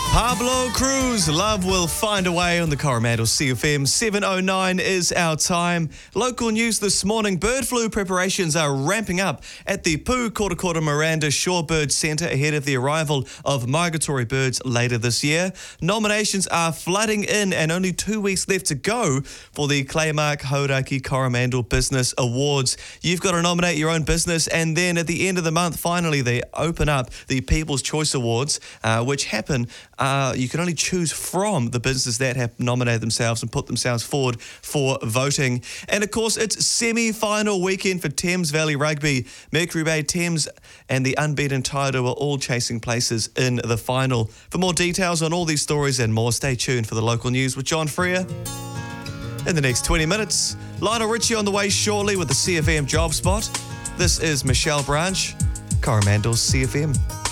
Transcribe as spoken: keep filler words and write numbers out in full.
Pablo Cruz, Love Will Find a Way on the Coromandel C F M. seven oh nine is our time. Local news this morning. Bird flu preparations are ramping up at the Pū Kora Kora Miranda Shorebird Centre ahead of the arrival of migratory birds later this year. Nominations are flooding in and only two weeks left to go for the Claymark Hauraki Coromandel Business Awards. You've got to nominate your own business, and then at the end of the month, finally, they open up the People's Choice Awards, uh, which happen Uh, you can only choose from the businesses that have nominated themselves and put themselves forward for voting. And of course, it's semi-final weekend for Thames Valley Rugby. Mercury Bay, Thames and the unbeaten Tairo are all chasing places in the final. For more details on all these stories and more, stay tuned for the local news with John Freer. In the next twenty minutes, Lionel Richie on the way shortly with the C F M Job Spot. This is Michelle Branch, Coromandel's C F M.